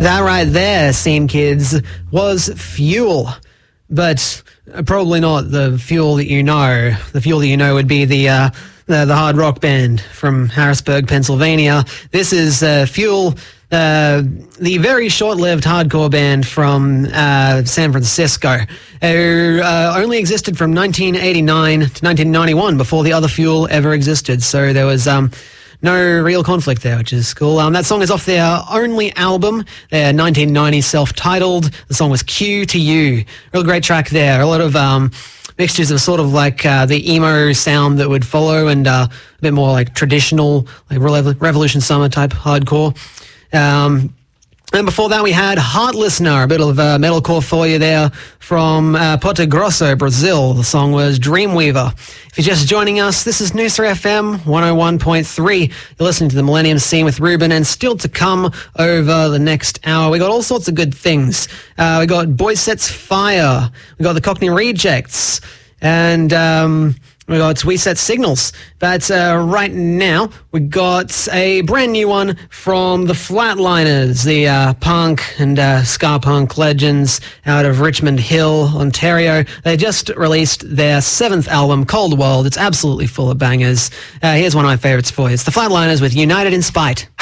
That right there, Scene Kids, was Fuel. But probably not the Fuel that you know. The Fuel that you know would be the hard rock band from Harrisburg, Pennsylvania. This is Fuel, the very short-lived hardcore band from San Francisco, who only existed from 1989 to 1991 before the other Fuel ever existed. So there was no real conflict there, which is cool. That song is off their only album, their 1990 self-titled. The song was Q to You. Real great track there. A lot of mixtures of sort of like the emo sound that would follow and a bit more like traditional, like Revolution Summer type hardcore. And before that, we had Heart Listener, a bit of metalcore for you there from Porto Grosso, Brazil. The song was Dreamweaver. If you're just joining us, this is Noosa FM 101.3. You're listening to the Millennium Scene with Ruben, and still to come over the next hour, we got all sorts of good things. We got Boy Sets Fire, we got the Cockney Rejects, and we got We Set Signals. But right now, we got a brand new one from the Flatliners, the punk and ska punk legends out of Richmond Hill, Ontario. They just released their 7th album, Cold World. It's absolutely full of bangers. Here's one of my favorites for you. It's the Flatliners with United in Spite.